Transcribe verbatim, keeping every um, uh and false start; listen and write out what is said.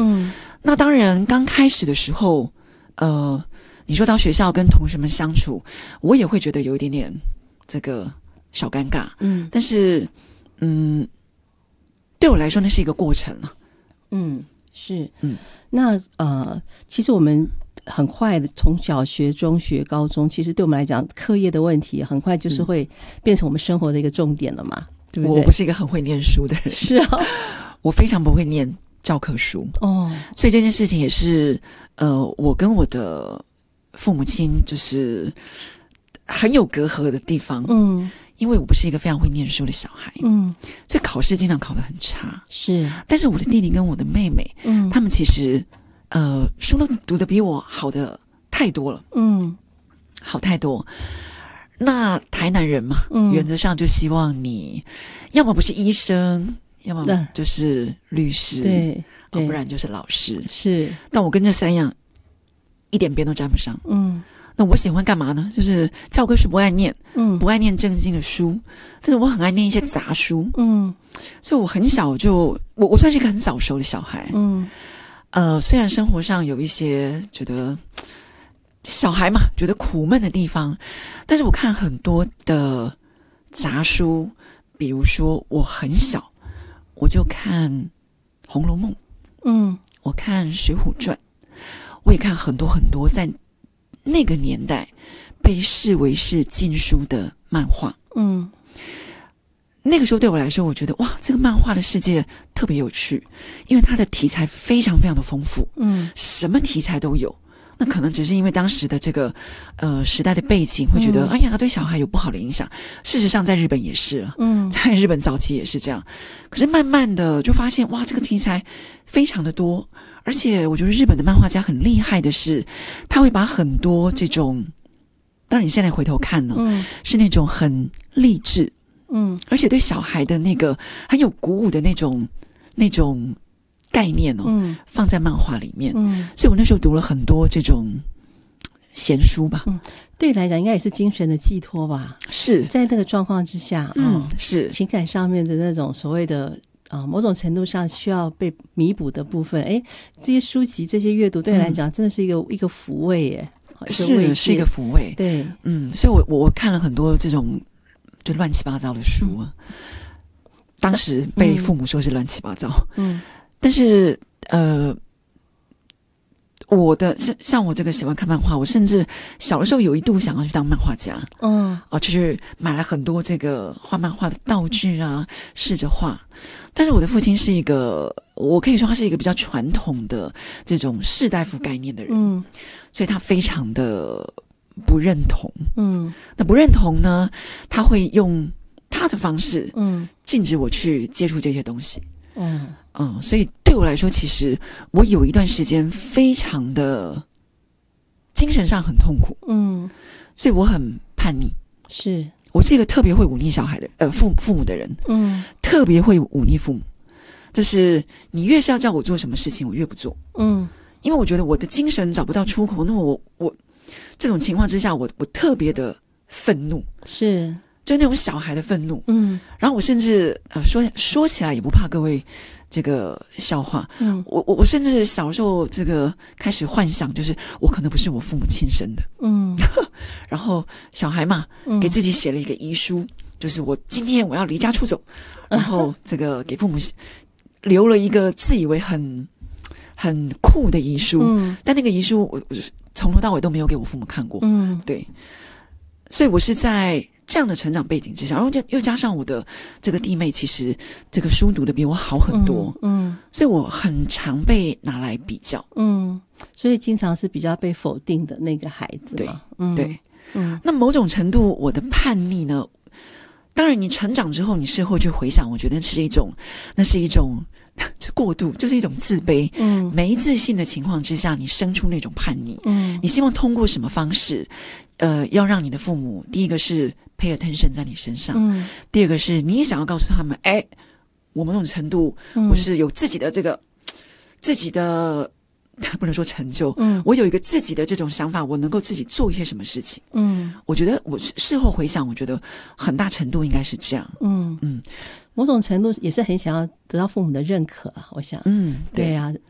嗯， 那当然刚开始的时候呃你说到学校跟同学们相处，我也会觉得有一点点这个小尴尬， 嗯， 但是嗯对我来说那是一个过程了。 嗯，是， 嗯， 那呃其实我们很快的从小学、中学、高中，其实对我们来讲课业的问题很快就是会变成我们生活的一个重点了嘛，对不对？ 我不是一个很会念书的人， 是啊， 我非常不会念教科书哦， 所以这件事情也是呃我跟我的父母亲就是很有隔阂的地方。 嗯， 因为我不是一个非常会念书的小孩， 嗯， 所以考试经常考得很差。 是， 但是我的弟弟跟我的妹妹， 嗯， 他们其实呃书都读得比我好的太多了， 嗯， 好太多。那台南人嘛， 嗯， 原则上就希望你要么不是医生，要么就是律师， 对，对， 哦，不然就是老师。 是， 但我跟这三样一点边都沾不上。 嗯， 那我喜欢干嘛呢？就是教科书不爱念， 嗯， 不爱念正经的书，但是我很爱念一些杂书， 嗯， 所以我很小就我我算是一个很早熟的小孩， 嗯， 呃，虽然生活上有一些觉得小孩嘛觉得苦闷的地方，但是我看很多的杂书，比如说我很小我就看《红楼梦》， 嗯， 我看《水浒传》，我也看很多很多在那个年代被视为是禁书的漫画。 嗯， 那个时候对我来说，我觉得哇，这个漫画的世界特别有趣，因为它的题材非常非常的丰富， 嗯， 什么题材都有。那可能只是因为当时的这个呃时代的背景，会觉得、嗯、哎呀对小孩有不好的影响。事实上在日本也是了， 嗯， 在日本早期也是这样。可是慢慢的就发现哇，这个题材非常的多，而且我觉得日本的漫画家很厉害的是，他会把很多这种，当然你现在回头看呢， 嗯， 是那种很励志， 嗯， 而且对小孩的那个很有鼓舞的那种那种概念哦， 嗯， 放在漫画里面， 嗯， 所以我那时候读了很多这种闲书吧。 嗯，对你来讲应该也是精神的寄托吧？ 是在那个状况之下， 嗯， 哦、 是情感上面的那种所谓的啊、呃，某种程度上需要被弥补的部分，哎，这些书籍这些阅读对你来讲、嗯、真的是一个一个抚慰耶， 是是一个抚慰， 对， 嗯，所以我我看了很多这种就乱七八糟的书啊，嗯、当时被父母说是乱七八糟， 嗯。 但是呃，我的像我这个喜欢看漫画，我甚至小的时候有一度想要去当漫画家， 嗯， 哦，就是买了很多这个画漫画的道具啊，试着画。但是我的父亲是一个，我可以说他是一个比较传统的这种士大夫概念的人， 嗯， 所以他非常的不认同， 嗯， 那不认同呢，他会用他的方式， 嗯， 禁止我去接触这些东西， 嗯。 嗯，所以对我来说，其实我有一段时间非常的精神上很痛苦， 嗯， 所以我很叛逆， 是我是一个特别会忤逆小孩的呃父父母的人， 嗯， 特别会忤逆父母，就是你越是要叫我做什么事情，我越不做， 嗯， 因为我觉得我的精神找不到出口，那么我我这种情况之下，我我特别的愤怒， 是就那种小孩的愤怒， 嗯， 然后我甚至呃说说起来也不怕各位这个笑话， 嗯， 我我我甚至小时候这个开始幻想，就是我可能不是我父母亲生的， 嗯， 然后小孩嘛，给自己写了一个遗书，就是我今天我要离家出走，然后这个给父母留了一个自以为很很酷的遗书， 嗯， 但那个遗书我我从头到尾都没有给我父母看过， 嗯， 对，所以我是在这样的成长背景之下，然后就又加上我的这个弟妹，其实这个书读的比我好很多， 嗯，嗯， 所以我很常被拿来比较， 嗯，所以经常是比较被否定的那个孩子嘛， 对， 嗯， 对， 嗯， 那某种程度我的叛逆呢，当然你成长之后，你事后去回想，我觉得是一种，那是一种过度，就是一种自卑， 嗯， 没自信的情况之下，你生出那种叛逆， 嗯， 你希望通过什么方式，呃，要让你的父母，第一个是pay attention 在你身上， 嗯， 第二个是你也想要告诉他们，哎，我某种程度我是有自己的这个、嗯、自己的不能说成就， 嗯， 我有一个自己的这种想法，我能够自己做一些什么事情， 嗯， 我觉得我事后回想，我觉得很大程度应该是这样， 嗯嗯， 某种程度也是很想要得到父母的认可啊，我想， 嗯，对对啊。